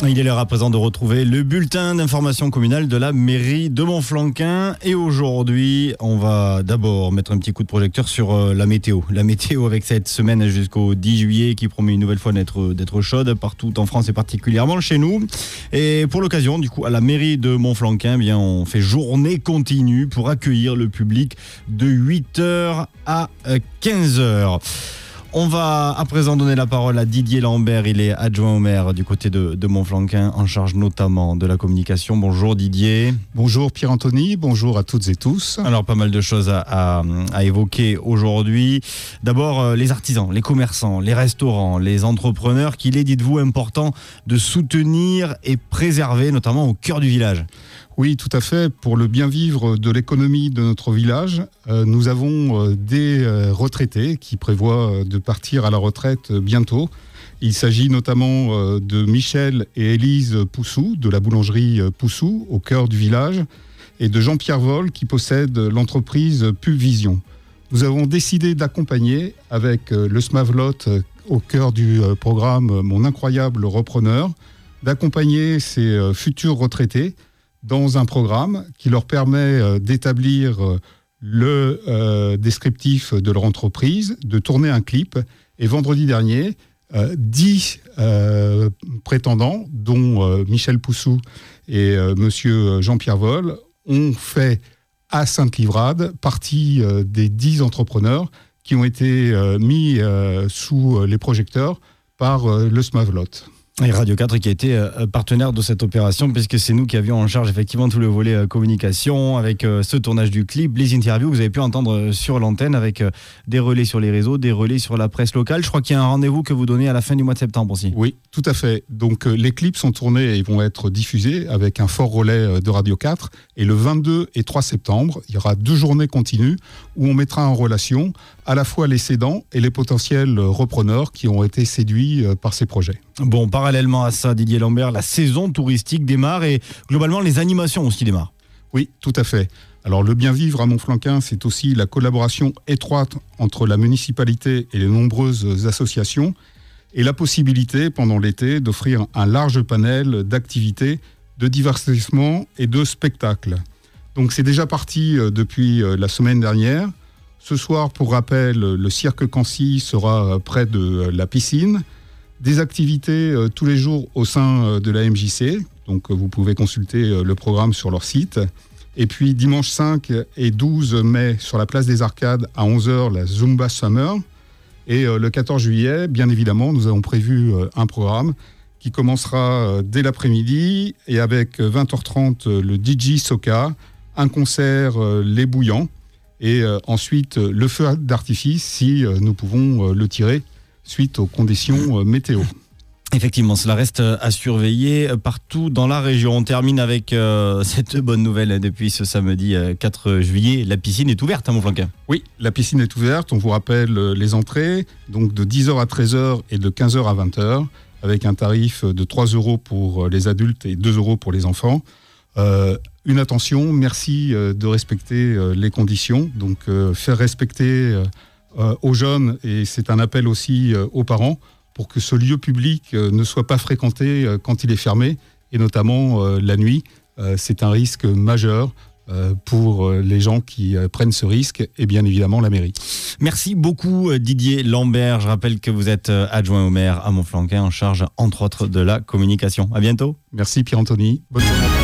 Il est l'heure à présent de retrouver le bulletin d'information communale de la mairie de Montflanquin. Et aujourd'hui, on va d'abord mettre un petit coup de projecteur sur la météo. La météo avec cette semaine jusqu'au 10 juillet qui promet une nouvelle fois d'être chaude partout en France et particulièrement chez nous. Et pour l'occasion, du coup, à la mairie de Montflanquin, on fait journée continue pour accueillir le public de 8h à 15h. On va à présent donner la parole à Didier Lambert, il est adjoint au maire du côté de Montflanquin, en charge notamment de la communication. Bonjour Didier. Bonjour Pierre-Anthony, bonjour à toutes et tous. Alors pas mal de choses à évoquer aujourd'hui. D'abord les artisans, les commerçants, les restaurants, les entrepreneurs qu'il est, dites-vous, important de soutenir et préserver, notamment au cœur du village. Oui, tout à fait. Pour le bien vivre de l'économie de notre village, nous avons des retraités qui prévoient de partir à la retraite bientôt. Il s'agit notamment de Michel et Élise Poussou, de la boulangerie Poussou, au cœur du village, et de Jean-Pierre Vol, qui possède l'entreprise Pubvision. Nous avons décidé d'accompagner, avec le Smavlot au cœur du programme Mon incroyable repreneur, d'accompagner ces futurs retraités dans un programme qui leur permet d'établir le descriptif de leur entreprise, de tourner un clip. Et vendredi dernier, 10 prétendants, dont Michel Poussou et monsieur Jean-Pierre Vol, ont fait à Sainte-Livrade partie des 10 entrepreneurs qui ont été mis sous les projecteurs par le Smavlot. Et Radio 4 qui a été partenaire de cette opération, puisque c'est nous qui avions en charge effectivement tout le volet communication avec ce tournage du clip, les interviews que vous avez pu entendre sur l'antenne avec des relais sur les réseaux, des relais sur la presse locale. Je crois qu'il y a un rendez-vous que vous donnez à la fin du mois de septembre aussi. Oui, tout à fait. Donc les clips sont tournés et vont être diffusés avec un fort relais de Radio 4. Et le 22 et 3 septembre, il y aura 2 journées continues où on mettra en relation à la fois les cédants et les potentiels repreneurs qui ont été séduits par ces projets. Bon, parallèlement à ça, Didier Lambert, la saison touristique démarre et globalement les animations aussi démarrent. Oui, tout à fait. Alors le bien vivre à Montflanquin, c'est aussi la collaboration étroite entre la municipalité et les nombreuses associations et la possibilité pendant l'été d'offrir un large panel d'activités, de divertissement et de spectacles. Donc c'est déjà parti depuis la semaine dernière. Ce soir, pour rappel, le cirque Cancy sera près de la piscine. Des activités tous les jours au sein de la MJC. Donc vous pouvez consulter le programme sur leur site. Et puis dimanche 5 et 12 mai, sur la place des Arcades, à 11h, la Zumba Summer. Et le 14 juillet, bien évidemment, nous avons prévu un programme qui commencera dès l'après-midi et avec 20h30 le DJ Soca, un concert Les Bouillants et ensuite le feu d'artifice si nous pouvons le tirer suite aux conditions météo. Effectivement, cela reste à surveiller partout dans la région. On termine avec cette bonne nouvelle depuis ce samedi 4 juillet. La piscine est ouverte à Montflanquin. Oui, la piscine est ouverte. On vous rappelle les entrées, donc de 10h à 13h et de 15h à 20h, avec un tarif de 3 € pour les adultes et 2 € pour les enfants. Une attention, merci de respecter les conditions. Donc faire respecter aux jeunes, et c'est un appel aussi aux parents, pour que ce lieu public ne soit pas fréquenté quand il est fermé, et notamment la nuit. C'est un risque majeur pour les gens qui prennent ce risque, et bien évidemment la mairie. Merci beaucoup Didier Lambert. Je rappelle que vous êtes adjoint au maire à Montflanquin, en charge entre autres de la communication. À bientôt. Merci Pierre-Anthony. Bonne journée.